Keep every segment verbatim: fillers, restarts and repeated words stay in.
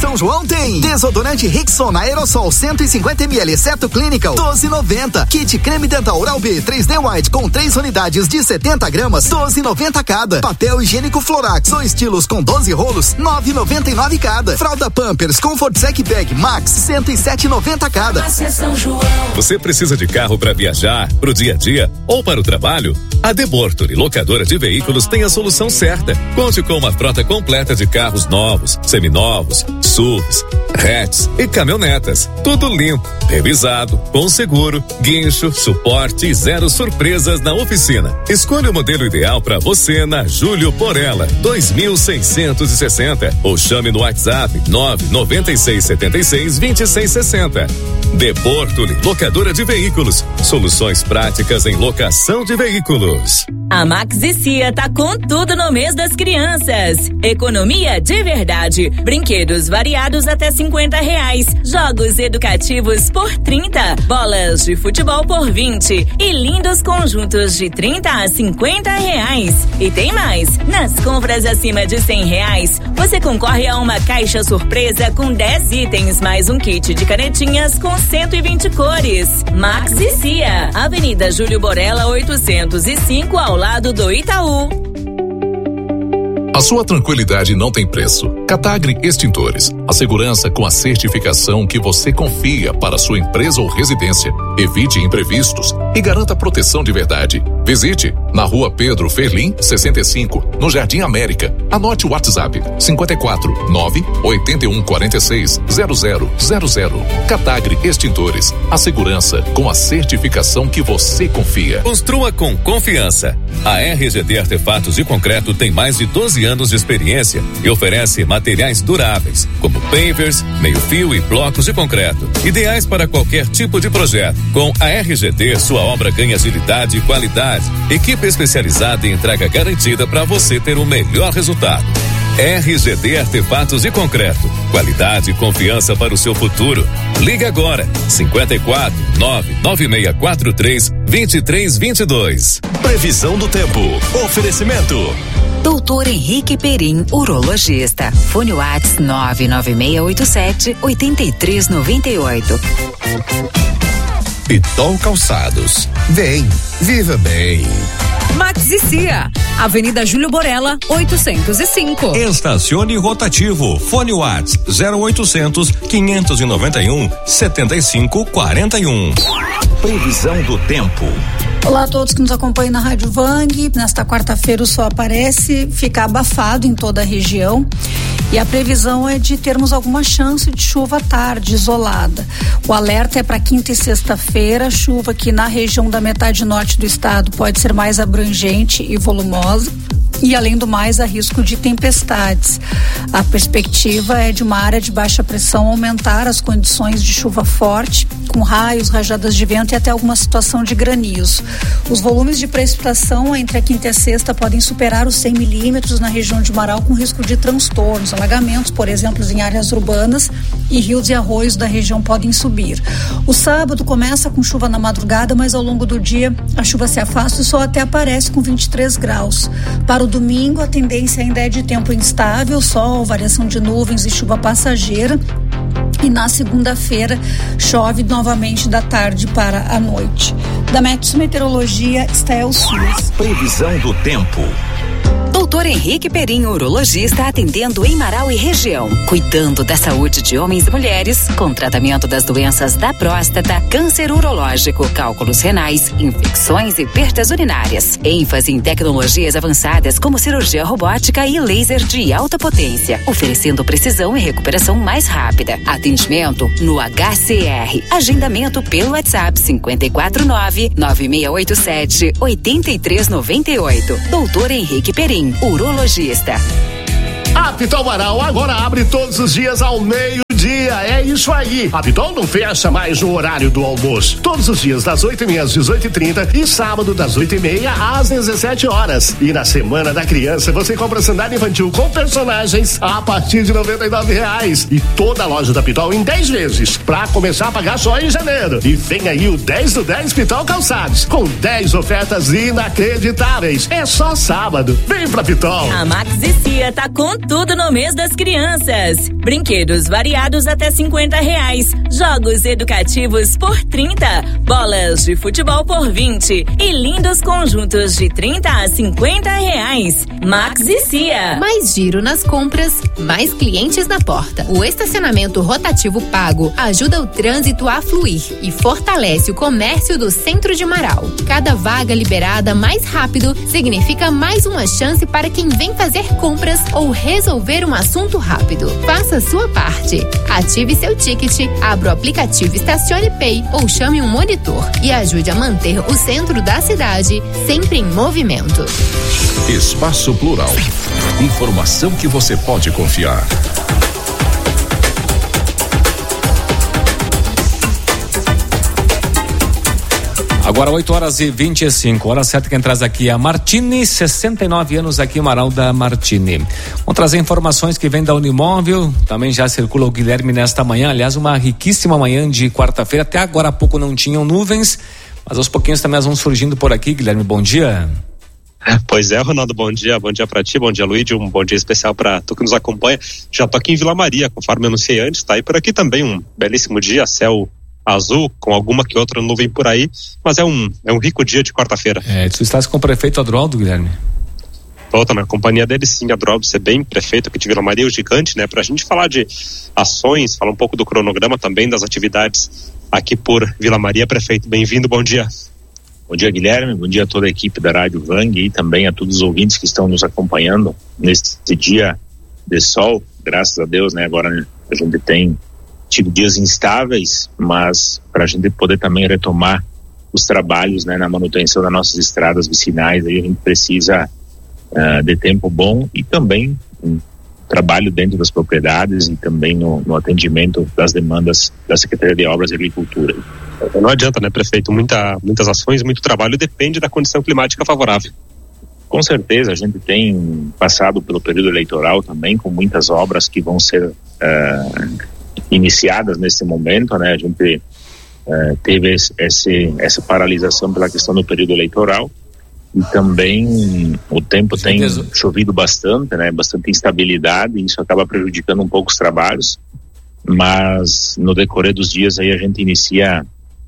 São João tem desodorante Rexona Aerosol cento e cinquenta mililitros, exceto Clinical, doze e noventa. Kit creme dental Oral B três D White com três unidades de setenta gramas, doze e noventa cada. Papel higiênico Florax ou estilos com doze rolos, nove e noventa e nove cada. Fralda Pampers Comfort Sec Bag Max, cento e sete e noventa cada. São João. Você precisa de carro para viajar, pro dia a dia ou para o trabalho? A De Bortoli, locadora de veículos, tem a solução certa. Conte com uma frota completa de carros novos, seminovos, S U Vs, hatches e caminhonetas. Tudo limpo, revisado, com seguro, guincho, suporte e zero surpresas na oficina. Escolha o modelo ideal para você na Júlio Porella, dois mil seiscentos e sessenta, ou chame no WhatsApp nove nove seis sete seis, dois seis seis zero. De Bortoli, locadora de veículos. Soluções práticas em locação de veículos. A Max e Cia tá com tudo no mês das crianças. Economia de verdade. Brinquedos variados até cinquenta reais. Jogos educativos por trinta. Bolas de futebol por vinte. E lindos conjuntos de trinta a cinquenta reais. E tem mais. Nas compras acima de cem reais, você concorre a uma caixa surpresa com dez itens, mais um kit de canetinhas com cento e vinte cores. Max e Cia, Avenida Júlio Borella oitocentos e cinco, ao lado do Itaú. A sua tranquilidade não tem preço. Catagri Extintores. A segurança com a certificação que você confia para sua empresa ou residência. Evite imprevistos e garanta proteção de verdade. Visite na Rua Pedro Ferlim, sessenta e cinco, no Jardim América. Anote o WhatsApp cinquenta e quatro, nove, oitenta e um, quarenta e seis, zero zero zero zero. Catagri Extintores. A segurança com a certificação que você confia. Construa com confiança. A R G D Artefatos de Concreto tem mais de doze anos de experiência e oferece materiais duráveis, como pavers, meio-fio e blocos de concreto, ideais para qualquer tipo de projeto. Com a R G D, sua obra ganha agilidade e qualidade. Equipe especializada e entrega garantida para você ter o melhor resultado. R G D Artefatos de Concreto. Qualidade e confiança para o seu futuro. Liga agora. cinquenta e quatro, nove nove seis quatro três, dois três dois dois. Previsão do tempo. Oferecimento. Doutor Henrique Perim, urologista. Fone WhatsApp nove nove seis oito sete, oito três nove oito. Pitol Calçados. Vem, viva bem. Max e Cia, Avenida Júlio Borella, oitocentos e cinco. Estacione rotativo. Fone WhatsApp zero oitocentos, quinhentos e noventa e um, setenta e cinco, quarenta e um. Previsão do tempo. Olá a todos que nos acompanham na Rádio Vang. Nesta quarta-feira o sol aparece, fica abafado em toda a região e a previsão é de termos alguma chance de chuva à tarde, isolada. O alerta é para quinta e sexta-feira, chuva que na região da metade norte do estado pode ser mais abrangente e volumosa. E além do mais, há risco de tempestades. A perspectiva é de uma área de baixa pressão aumentar as condições de chuva forte, com raios, rajadas de vento e até alguma situação de granizo. Os volumes de precipitação entre a quinta e a sexta podem superar os cem milímetros na região de Marau, com risco de transtornos, alagamentos, por exemplo, em áreas urbanas, e rios e arroios da região podem subir. O sábado começa com chuva na madrugada, mas ao longo do dia a chuva se afasta e só até aparece com vinte e três graus. Para o domingo, a tendência ainda é de tempo instável, sol, variação de nuvens e chuva passageira. E na segunda-feira chove novamente da tarde para a noite. Da Metsu Meteorologia, Estel Suas. Previsão do tempo. Doutor Henrique Perim, urologista, atendendo em Marau e região, cuidando da saúde de homens e mulheres, com tratamento das doenças da próstata, câncer urológico, cálculos renais, infecções e perdas urinárias. ênfase em tecnologias avançadas como cirurgia robótica e laser de alta potência, oferecendo precisão e recuperação mais rápida. Atendimento no H C R. Agendamento pelo WhatsApp cinquenta e quatro, nove nove seis oito sete, oito três nove oito. Doutor Henrique Perim, urologista. A Pitol Marau agora abre todos os dias ao meio-dia. dia, é isso aí. A Pitol não fecha mais no horário do almoço. Todos os dias das oito e meia às dezoito e trinta e sábado das oito e meia às dezessete horas. E na Semana da Criança você compra sandália infantil com personagens a partir de noventa e nove reais. E toda a loja da Pitol em dez vezes, pra começar a pagar só em janeiro. E vem aí o dez do dez Pitol Calçados, com dez ofertas inacreditáveis. É só sábado. Vem pra Pitol. A Max e Cia tá com tudo no mês das crianças. Brinquedos variados até cinquenta reais. Jogos educativos por trinta. Bolas de futebol por vinte. E lindos conjuntos de trinta a cinquenta reais. Max e Cia. Mais giro nas compras, mais clientes na porta. O estacionamento rotativo pago ajuda o trânsito a fluir e fortalece o comércio do centro de Marau. Cada vaga liberada mais rápido significa mais uma chance para quem vem fazer compras ou resolver um assunto rápido. Faça a sua parte. Ative seu ticket, abra o aplicativo Estacione Pay ou chame um monitor e ajude a manter o centro da cidade sempre em movimento. Espaço Plural. Informação que você pode confiar. Agora oito horas e vinte e cinco, hora certa. Quem traz aqui é a Martini, sessenta e nove anos aqui em Marau da Martini. Vamos trazer informações que vem da Unimóvel, também já circula o Guilherme nesta manhã, aliás uma riquíssima manhã de quarta-feira, até agora há pouco não tinham nuvens, mas aos pouquinhos também elas vão surgindo por aqui. Guilherme, bom dia. Pois é, Ronaldo, bom dia, bom dia pra ti, bom dia, Luíde, um bom dia especial pra tu que nos acompanha. Já tô aqui em Vila Maria, conforme eu anunciei antes, tá? E por aqui também um belíssimo dia, céu azul, com alguma que outra nuvem por aí, mas é um, é um rico dia de quarta-feira. É, tu estás com o prefeito Adroaldo, Guilherme? Tô, tô na companhia dele sim, Adroaldo Sebem, prefeito aqui de Vila Maria, o gigante, né, pra gente falar de ações, falar um pouco do cronograma também, das atividades aqui por Vila Maria. Prefeito, bem-vindo, bom dia. Bom dia, Guilherme, bom dia a toda a equipe da Rádio Vang e também a todos os ouvintes que estão nos acompanhando neste dia de sol, graças a Deus, né, agora a gente tem tido dias instáveis, mas para a gente poder também retomar os trabalhos, né, na manutenção das nossas estradas vicinais, aí a gente precisa uh, de tempo bom e também um trabalho dentro das propriedades e também no, no atendimento das demandas da Secretaria de Obras e Agricultura. Não adianta, né, prefeito? Muita, muitas ações, muito trabalho depende da condição climática favorável. Com certeza, a gente tem passado pelo período eleitoral também com muitas obras que vão ser uh, iniciadas nesse momento, né? A gente uh, teve esse, esse, essa paralisação pela questão do período eleitoral e também o tempo tem chovido bastante, né? Bastante instabilidade e isso acaba prejudicando um pouco os trabalhos, mas no decorrer dos dias aí a gente inicia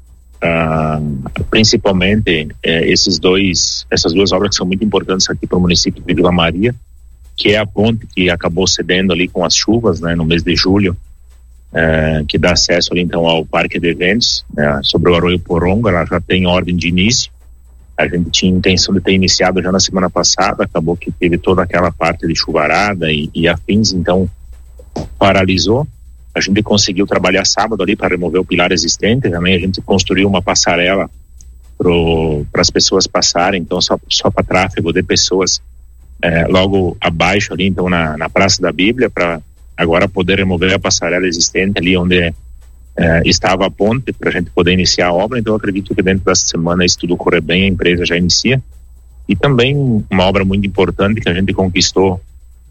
uh, principalmente uh, esses dois, essas duas obras que são muito importantes aqui para o município de Vila Maria, que é a ponte que acabou cedendo ali com as chuvas, né? No mês de julho, Uh, que dá acesso ali então ao parque de eventos, né, sobre o Arroio Porongo. Ela já tem ordem de início. A gente tinha intenção de ter iniciado já na semana passada, acabou que teve toda aquela parte de chuvarada e, e afins, então paralisou. A gente conseguiu trabalhar sábado ali para remover o pilar existente, também a gente construiu uma passarela para as pessoas passarem, então só, só para tráfego de pessoas eh, logo abaixo ali, então na, na Praça da Bíblia, para agora poder remover a passarela existente ali onde eh, estava a ponte, para a gente poder iniciar a obra. Então eu acredito que dentro dessa semana, se tudo correr bem, a empresa já inicia. E também uma obra muito importante que a gente conquistou,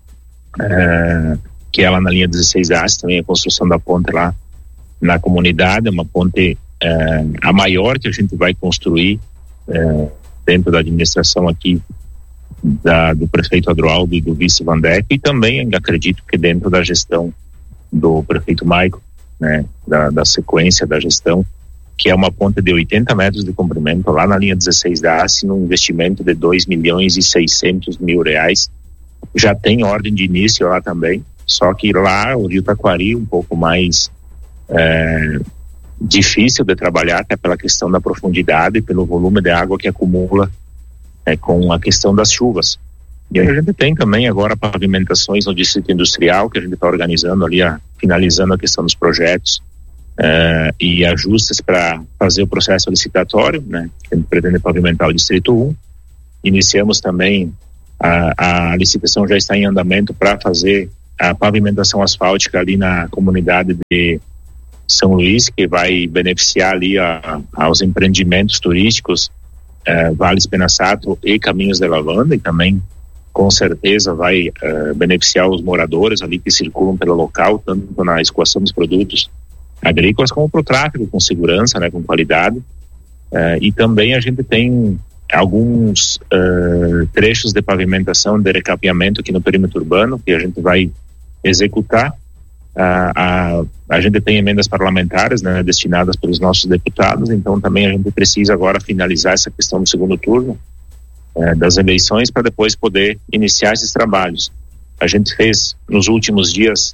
eh, que é lá na linha dezesseis A, também a construção da ponte lá na comunidade, uma ponte eh, a maior que a gente vai construir eh, dentro da administração aqui Da, do prefeito Adroaldo e do vice Vandeco, e também acredito que dentro da gestão do prefeito Maico, né, da, da sequência da gestão, que é uma ponte de oitenta metros de comprimento lá na linha dezesseis da A C, num investimento de dois milhões e seiscentos mil reais. Já tem ordem de início lá também, só que lá o Rio Taquari um pouco mais é, difícil de trabalhar, até pela questão da profundidade e pelo volume de água que acumula É, com a questão das chuvas. E aí a gente tem também agora pavimentações no distrito industrial, que a gente está organizando ali, a, finalizando a questão dos projetos é, e ajustes para fazer o processo licitatório, né? A gente pretende pavimentar o distrito um. Iniciamos também, a, a licitação já está em andamento para fazer a pavimentação asfáltica ali na comunidade de São Luís, que vai beneficiar ali a, aos empreendimentos turísticos, eh, Vales Penassato e Caminhos de Lavanda, e também com certeza vai eh, beneficiar os moradores ali que circulam pelo local, tanto na escoação dos produtos agrícolas como para o tráfego com segurança, né, com qualidade. Eh, e também a gente tem alguns uh, trechos de pavimentação, de recapeamento aqui no perímetro urbano, que a gente vai executar. Uh, a, a gente tem emendas parlamentares, né, destinadas pelos nossos deputados, então também a gente precisa agora finalizar essa questão do segundo turno uh, das eleições para depois poder iniciar esses trabalhos. A gente fez nos últimos dias,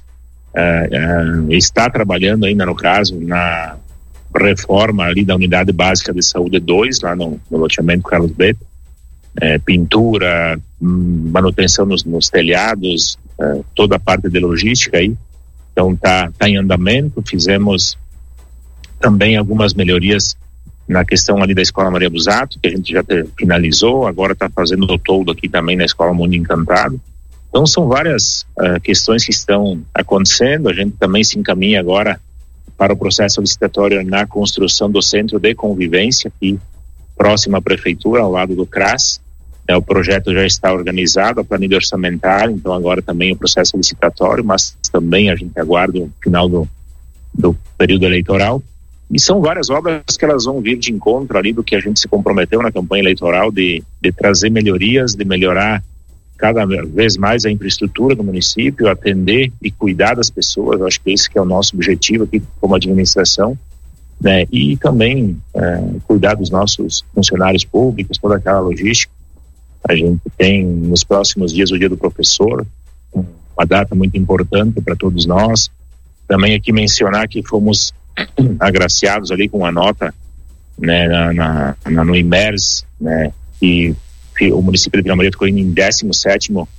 uh, uh, está trabalhando ainda no caso, na reforma ali da unidade básica de saúde dois, lá no, no loteamento Carlos Beto, é, pintura, manutenção nos, nos telhados, é, toda a parte de logística aí, então tá, tá em andamento. Fizemos também algumas melhorias na questão ali da Escola Maria Busato, que a gente já te, finalizou, agora está fazendo o toldo aqui também na Escola Mundo Encantado. Então são várias uh, questões que estão acontecendo. A gente também se encaminha agora para o processo licitatório na construção do Centro de Convivência, aqui próximo à Prefeitura, ao lado do C R A S. É, o projeto já está organizado, a planilha orçamentária, então agora também o processo licitatório, mas também a gente aguarda o final do, do período eleitoral. E são várias obras que elas vão vir de encontro ali do que a gente se comprometeu na campanha eleitoral, de, de trazer melhorias, de melhorar cada vez mais a infraestrutura do município, atender e cuidar das pessoas. Eu acho que esse que é o nosso objetivo aqui como administração, né? E também é, cuidar dos nossos funcionários públicos, toda aquela logística. A gente tem nos próximos dias o Dia do Professor, uma data muito importante para todos nós. Também aqui mencionar que fomos agraciados ali com a nota, né, na, na, na, no IMERS, né, e o município de Vila Maria ficou em décima sétima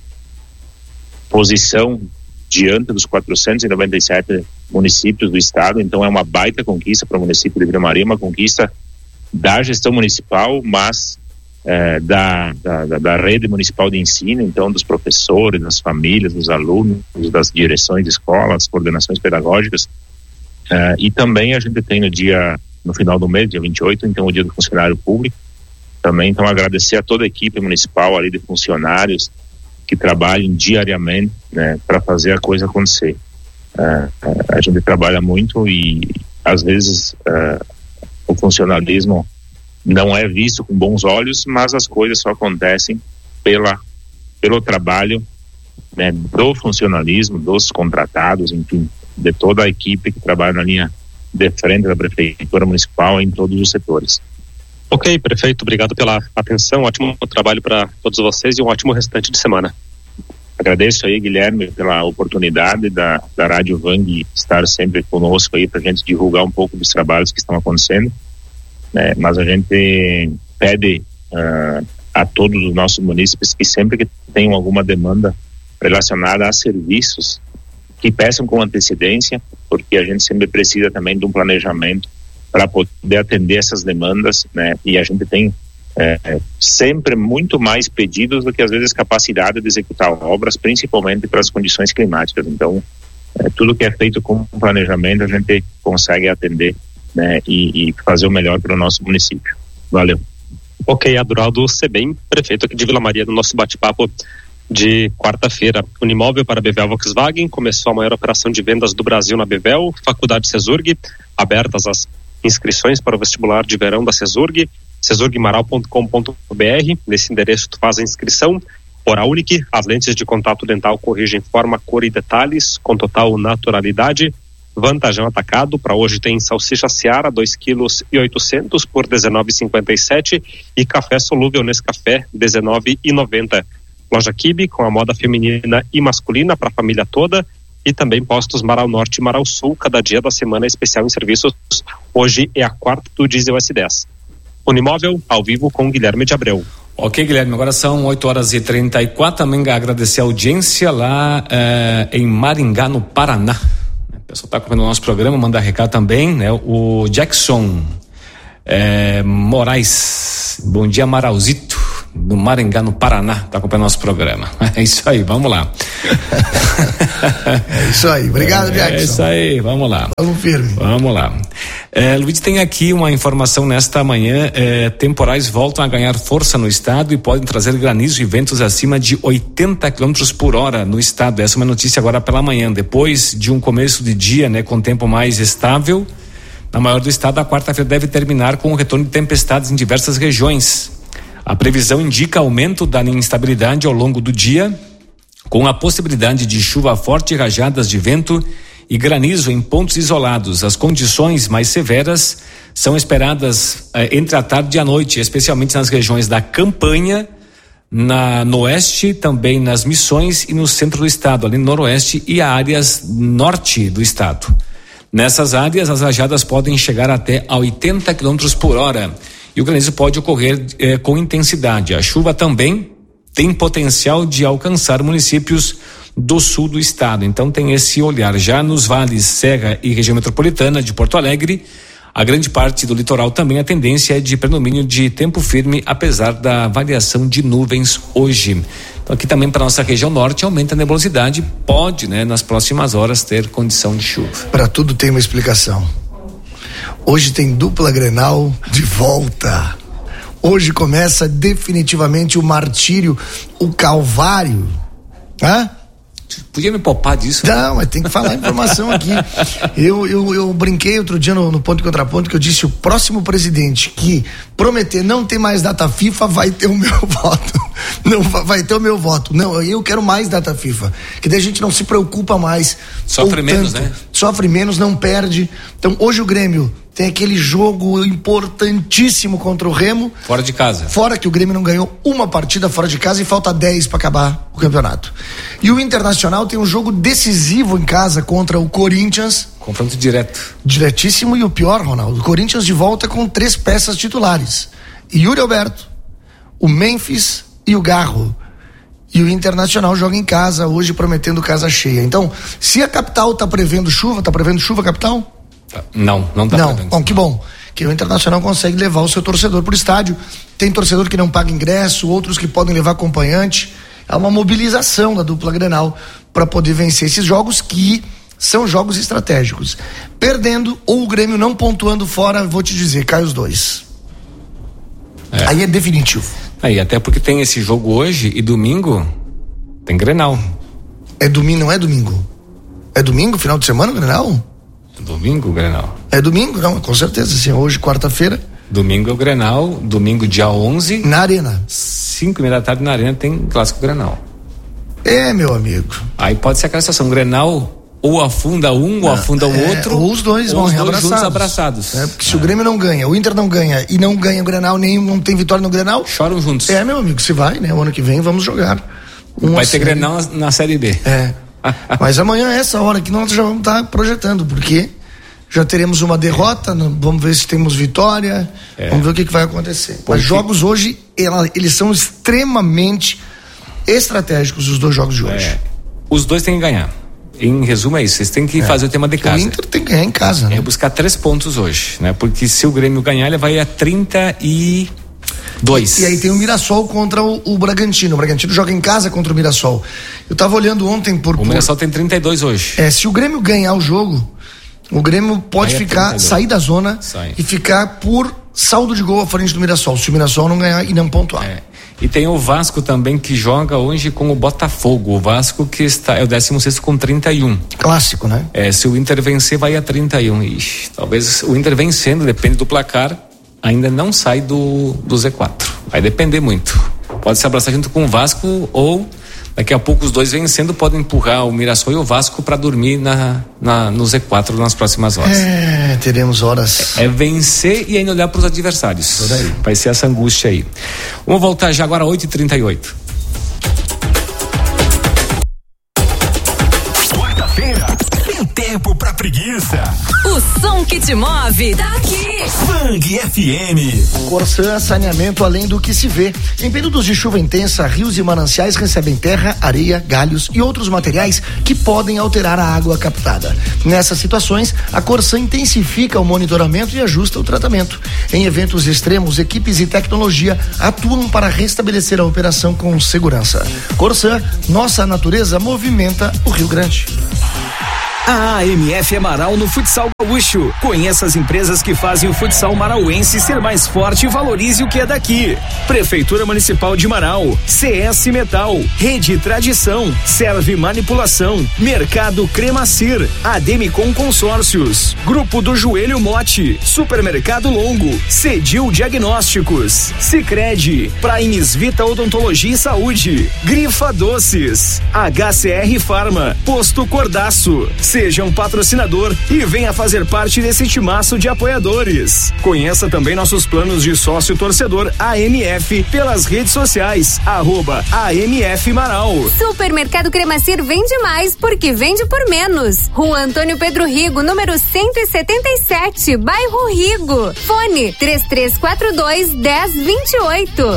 posição diante dos quatrocentos e noventa e sete municípios do estado. Então é uma baita conquista para o município de Vila Maria, uma conquista da gestão municipal, mas é, da, da, da rede municipal de ensino, então dos professores, das famílias, dos alunos, das direções de escolas, coordenações pedagógicas. É, e também a gente tem no dia, no final do mês, dia vinte e oito, então o Dia do Funcionário Público. Também, então, agradecer a toda a equipe municipal ali de funcionários que trabalham diariamente, né, para fazer a coisa acontecer. Uh, a gente trabalha muito e, às vezes, uh, o funcionalismo não é visto com bons olhos, mas as coisas só acontecem pela, pelo trabalho, né, do funcionalismo, dos contratados, enfim, de toda a equipe que trabalha na linha de frente da Prefeitura Municipal em todos os setores. Ok, prefeito, obrigado pela atenção, ótimo trabalho para todos vocês e um ótimo restante de semana. Agradeço aí, Guilherme, pela oportunidade da, da Rádio Vang estar sempre conosco aí para a gente divulgar um pouco dos trabalhos que estão acontecendo, né? Mas a gente pede uh, a todos os nossos munícipes que sempre que tenham alguma demanda relacionada a serviços, que peçam com antecedência, porque a gente sempre precisa também de um planejamento para poder atender essas demandas, né? E a gente tem é, sempre muito mais pedidos do que às vezes capacidade de executar obras, principalmente para as condições climáticas. Então, é, tudo que é feito com planejamento a gente consegue atender, né? E, e fazer o melhor para o nosso município. Valeu. Ok, Aduraldo Sebem, prefeito aqui de Vila Maria, no nosso bate-papo de quarta-feira. Unimóvel para Bevel Volkswagen, começou a maior operação de vendas do Brasil na Bevel, Faculdade Cesurg, abertas as inscrições para o vestibular de verão da Cesurg, cesurgmaral ponto com ponto b r. Nesse endereço tu faz a inscrição. Oral Unique, as lentes de contato dental corrigem forma, cor e detalhes com total naturalidade. Vantajão Atacado, para hoje tem salsicha Seara, dois quilos e oitocentos por dezenove e cinquenta e sete, e café solúvel Nescafé, dezenove e noventa. Loja Kibe, com a moda feminina e masculina para a família toda. E também postos Marau Norte e Marau Sul, cada dia da semana especial em serviços. Hoje é a quarta do diesel S dez. Unimóvel, ao vivo com Guilherme de Abreu. Ok, Guilherme, agora são oito horas e trinta e quatro. Também agradecer a audiência lá eh, em Maringá, no Paraná. O pessoal está acompanhando o nosso programa, manda recado também, né? O Jackson eh, Moraes, bom dia, Marauzito. no Maringá, no Paraná, tá acompanhando nosso programa. É isso aí, vamos lá. É isso aí, obrigado, Jackson. É isso aí, vamos lá. Vamos firme. Vamos lá. É, Luiz, tem aqui uma informação nesta manhã, é, temporais voltam a ganhar força no estado e podem trazer granizo e ventos acima de oitenta quilômetros por hora no estado. Essa é uma notícia agora pela manhã, depois de um começo de dia, né, com tempo mais estável. Na maior do estado, a quarta-feira deve terminar com o retorno de tempestades em diversas regiões. A previsão indica aumento da instabilidade ao longo do dia, com a possibilidade de chuva forte, rajadas de vento e granizo em pontos isolados. As condições mais severas são esperadas eh, entre a tarde e a noite, especialmente nas regiões da Campanha, na, no oeste, também nas Missões e no centro do estado, ali no noroeste e áreas norte do estado. Nessas áreas, as rajadas podem chegar até a oitenta quilômetros por hora e o granizo pode ocorrer eh, com intensidade. A chuva também tem potencial de alcançar municípios do sul do estado. Então tem esse olhar. Já nos vales, Serra e região metropolitana de Porto Alegre, a grande parte do litoral também a tendência é de predomínio de tempo firme, apesar da variação de nuvens hoje. Então aqui também para nossa região norte aumenta a nebulosidade, pode, né, nas próximas horas ter condição de chuva. Para tudo tem uma explicação. Hoje tem dupla Grenal de volta. Hoje começa definitivamente o martírio, o calvário. Hã? Podia me poupar disso? Não, mas tem que falar a informação aqui. Eu, eu, eu brinquei outro dia no, no Ponto e Contraponto que eu disse: o próximo presidente que prometer não ter mais data FIFA vai ter o meu voto. Não, vai ter o meu voto. Não, eu quero mais data FIFA. Que daí a gente não se preocupa mais. Sofre menos, né? Sofre menos, não perde. Então hoje o Grêmio tem aquele jogo importantíssimo contra o Remo. Fora de casa. Fora que o Grêmio não ganhou uma partida fora de casa e falta dez para acabar o campeonato. E o Internacional tem um jogo decisivo em casa contra o Corinthians. Confronto direto. Diretíssimo, e o pior, Ronaldo, o Corinthians de volta com três peças titulares. Yuri Alberto, o Memphis e o Garro. E o Internacional joga em casa hoje, prometendo casa cheia. Então, se a capital tá prevendo chuva, tá prevendo chuva, capital? Não, não dá. Não, bom, que bom. Que o Internacional consegue levar o seu torcedor pro estádio. Tem torcedor que não paga ingresso, outros que podem levar acompanhante. É uma mobilização da dupla Grenal para poder vencer esses jogos que são jogos estratégicos. Perdendo ou o Grêmio não pontuando fora, vou te dizer, cai os dois. É. Aí é definitivo. Aí, até porque tem esse jogo hoje e domingo tem Grenal. É domingo, não é domingo? É domingo, final de semana, Grenal? Domingo, Grenal. É domingo? Não, com certeza, sim. Hoje, quarta-feira. Domingo é o Grenal, domingo dia onze. Na Arena. Cinco e meia da tarde na Arena tem Clássico Grenal. É, meu amigo. Aí pode ser aquela situação, Grenal ou afunda um, ou afunda o é, outro. Ou os dois ou vão os dois abraçados. juntos abraçados. É, porque se é. o Grêmio não ganha, o Inter não ganha e não ganha o Grenal, nem não tem vitória no Grenal. Choram juntos. É, meu amigo, se vai, né? O ano que vem vamos jogar. Um vai ter série... Grenal na, na Série B. É. Mas amanhã é essa hora que nós já vamos estar projetando, porque já teremos uma derrota, vamos ver se temos vitória, é. vamos ver o que, que vai acontecer. Porque... Mas jogos hoje, ela, eles são extremamente estratégicos, os dois jogos de hoje. É. Os dois têm que ganhar. Em resumo é isso, vocês têm que é. fazer o tema de casa. O Inter tem que ganhar em casa, né? É buscar três pontos hoje, né? Porque se o Grêmio ganhar, ele vai a trinta e dois. E aí tem o Mirassol contra o, o Bragantino. O Bragantino joga em casa contra o Mirassol. Eu tava olhando ontem por... O por... Mirassol tem trinta e dois hoje. É, se o Grêmio ganhar o jogo, o Grêmio pode ficar, sair da zona Sai. e ficar por saldo de gol à frente do Mirassol. Se o Mirassol não ganhar e não pontuar. É. E tem o Vasco também, que joga hoje com o Botafogo. O Vasco que está, é o décimo sexto com trinta e um. Clássico, né? É, se o Inter vencer, vai a trinta e um. Ixi, talvez o Inter vencendo, depende do placar, ainda não sai do, do Z quatro. Vai depender muito. Pode se abraçar junto com o Vasco, ou daqui a pouco os dois vencendo podem empurrar o Mirassol e o Vasco para dormir na, na, no Z quatro nas próximas horas. É, teremos horas. É, é vencer e ainda olhar para os adversários. Vai ser essa angústia aí. Vamos voltar já agora às oito e trinta e oito. Quarta-feira tem tempo pra preguiça. O som que te move tá aqui. Bang F M. Corsã Saneamento além do que se vê. Em períodos de chuva intensa, rios e mananciais recebem terra, areia, galhos e outros materiais que podem alterar a água captada. Nessas situações, a Corsan intensifica o monitoramento e ajusta o tratamento. Em eventos extremos, equipes e tecnologia atuam para restabelecer a operação com segurança. Corsan, nossa natureza movimenta o Rio Grande. A A M F é Marau no futsal gaúcho. Conheça as empresas que fazem o futsal marauense ser mais forte e valorize o que é daqui. Prefeitura Municipal de Marau, C S Metal, Rede Tradição, Serve Manipulação, Mercado Cremacir, Ademicon Consórcios, Grupo do Joelho Mote, Supermercado Longo, Cedil Diagnósticos, Sicredi, Primes Vita Odontologia e Saúde, Grifa Doces, H C R Farma, Posto Cordaço. Seja um patrocinador e venha fazer parte desse timaço de apoiadores. Conheça também nossos planos de sócio torcedor A M F pelas redes sociais, arroba A M F Marau. Supermercado Cremacir vende mais porque vende por menos. Rua Antônio Pedro Rigo, número cento e setenta e sete, bairro Rigo. Fone três três quatro dois, dez vinte e oito.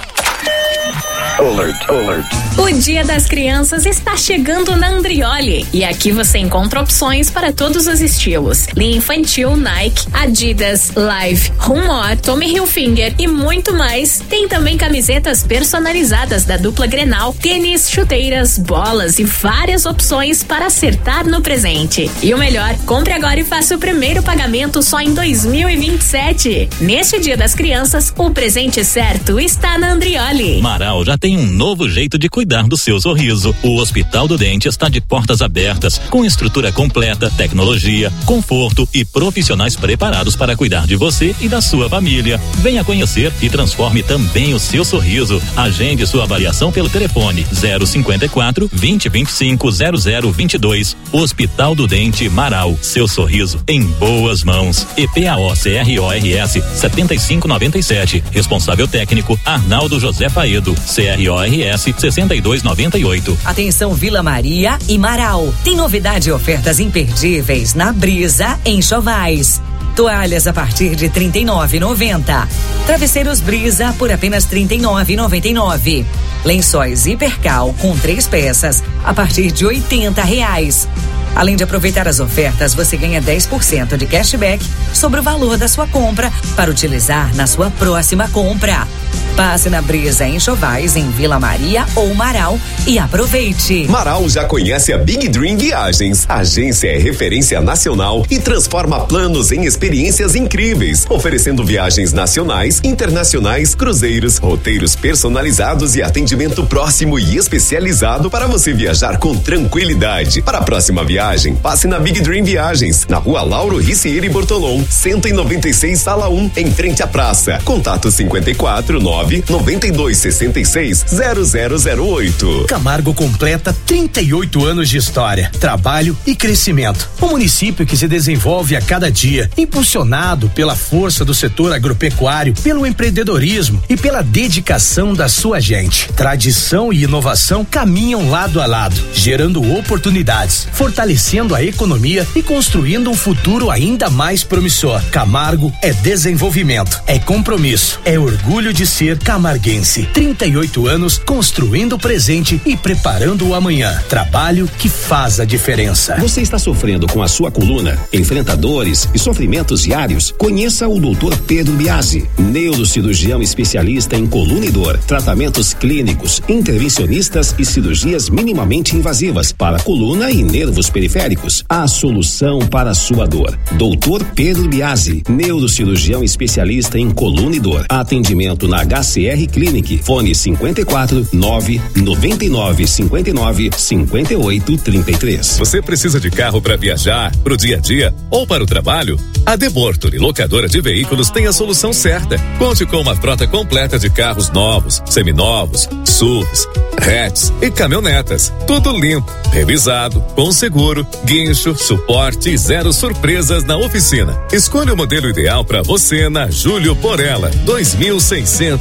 Alert, alert. O Dia das Crianças está chegando na Andrioli e aqui você encontra opções para todos os estilos. Linha infantil Nike, Adidas, Live, Rumor, Tommy Hilfiger e muito mais. Tem também camisetas personalizadas da dupla Grenal, tênis, chuteiras, bolas e várias opções para acertar no presente. E o melhor, compre agora e faça o primeiro pagamento só em dois mil e vinte e sete. Neste Dia das Crianças, o presente certo está na Andrioli. Marau já tem um novo jeito de cuidar do seu sorriso. O Hospital do Dente está de portas abertas, com estrutura completa, tecnologia, conforto e profissionais preparados para cuidar de você e da sua família. Venha conhecer e transforme também o seu sorriso. Agende sua avaliação pelo telefone zero cinquenta e quatro, vinte, vinte e cinco, zero zero vinte e dois. Hospital do Dente Marau. Seu sorriso em boas mãos. E P A O C R O R S setenta e cinco noventa e sete. Responsável técnico Arnaldo José Paedo. C R O R S sessenta e dois noventa e oito. Atenção Vila Maria e Marau. Tem novidade e ofertas imperdíveis na Brisa Enxovais. Toalhas a partir de trinta e nove reais e noventa centavos. Travesseiros Brisa por apenas trinta e nove reais e noventa e nove centavos. Lençóis Hipercal com três peças a partir de oitenta reais. Além de aproveitar as ofertas, você ganha dez por cento de cashback sobre o valor da sua compra para utilizar na sua próxima compra. Passe na Brisa Enxovais, em Vila Maria ou Marau e aproveite. Marau já conhece a Big Dream Viagens. A agência é referência nacional e transforma planos em experiências incríveis, oferecendo viagens nacionais, internacionais, cruzeiros, roteiros personalizados e atendimento próximo e especializado para você viajar com tranquilidade. Para a próxima viagem, passe na Big Dream Viagens, na Rua Lauro Ricieri Bortolom, cento e noventa e seis, sala um, em frente à praça. Contato cinquenta e quatro, nove noventa e dois, sessenta e seis, zero zero zero oito. Camargo completa trinta e oito anos de história, trabalho e crescimento. Um município que se desenvolve a cada dia, impulsionado pela força do setor agropecuário, pelo empreendedorismo e pela dedicação da sua gente. Tradição e inovação caminham lado a lado, gerando oportunidades, fortalecendo a economia e construindo um futuro ainda mais promissor. Camargo é desenvolvimento, é compromisso, é orgulho de ser camarguense. trinta e oito anos construindo o presente e preparando o amanhã. Trabalho que faz a diferença. Você está sofrendo com a sua coluna? Enfrenta dores e sofrimentos diários? Conheça o doutor Pedro Biasi, neurocirurgião especialista em coluna e dor, tratamentos clínicos, intervencionistas e cirurgias minimamente invasivas para coluna e nervos periféricos. A solução para a sua dor. doutor Pedro Biasi, neurocirurgião especialista em coluna e dor. Atendimento na H C R Clinic. Fone cinquenta e quatro, nove, noventa e nove, cinquenta e nove, cinquenta e oito, trinta e três. Você precisa de carro para viajar, pro dia a dia ou para o trabalho? A Debortoli, locadora de veículos, tem a solução certa. Conte com uma frota completa de carros novos, seminovos, S U Vs, hatches e caminhonetas. Tudo limpo, revisado, com seguro, guincho, suporte e zero surpresas na oficina. Escolha o modelo ideal para você na Júlio Porela, dois mil seiscentos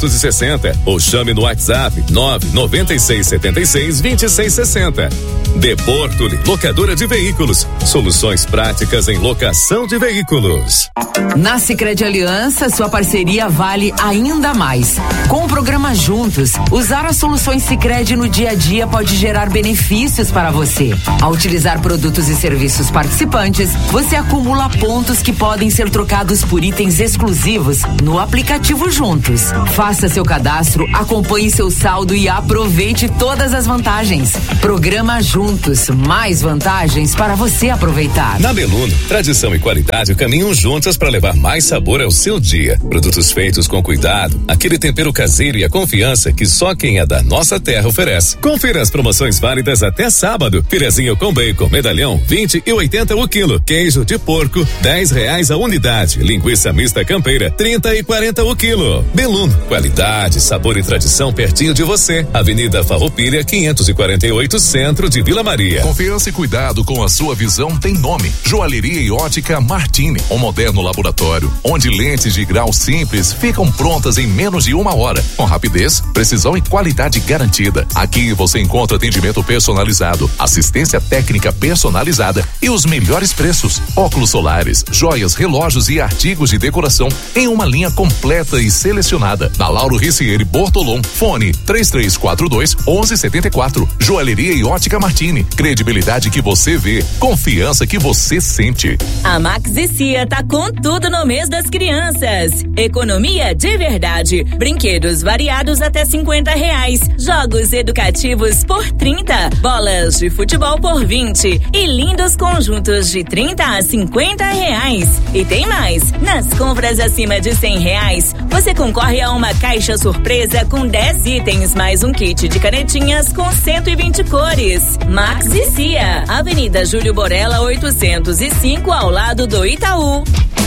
oitocentos e sessenta ou chame no WhatsApp nove nove seis sete seis dois seis seis zero. De Bortoli, locadora de veículos. Soluções práticas em locação de veículos. Na Sicredi Aliança, sua parceria vale ainda mais. Com o programa Juntos, usar as soluções Sicredi no dia a dia pode gerar benefícios para você. Ao utilizar produtos e serviços participantes, você acumula pontos que podem ser trocados por itens exclusivos no aplicativo Juntos. Faça seu cadastro, acompanhe seu saldo e aproveite todas as vantagens. Programa Juntos, mais vantagens para você aproveitar. Na Beluno, tradição e qualidade caminham juntas para levar mais sabor ao seu dia. Produtos feitos com cuidado, aquele tempero caseiro e a confiança que só quem é da nossa terra oferece. Confira as promoções válidas até sábado. Filezinho com bacon, medalhão, vinte e oitenta o quilo. Queijo de porco, dez reais a unidade. Linguiça mista campeira, trinta e quarenta o quilo. Beluno, qualidade, sabor e tradição pertinho de você. Avenida Farroupilha, quinhentos e quarenta e oito, centro de Vila Maria. Confiança e cuidado com a sua visão tem nome. Joalheria e ótica Martini, um moderno laboratório, onde lentes de grau simples ficam prontas em menos de uma hora, com rapidez, precisão e qualidade garantida. Aqui você encontra atendimento personalizado, assistência técnica personalizada e os melhores preços. Óculos solares, joias, relógios e artigos de decoração em uma linha completa e selecionada. Na Lauro Ricieri Bortolom, fone três três quatro dois, onze setenta e quatro. Joalheria e ótica Martini, credibilidade que você vê, confiança que você sente. A Max e Cia tá com tudo no mês das crianças. Economia de verdade. Brinquedos variados até cinquenta reais. Jogos educativos por trinta. Bolas de futebol por vinte. E lindos conjuntos de trinta a cinquenta reais. E tem mais. Nas compras acima de cem reais, você concorre a uma caixa surpresa com dez itens mais um kit de canetinhas com cento e vinte cores. Max e Cia, Avenida Júlio Borella oitocentos e cinco, ao lado do Itaú.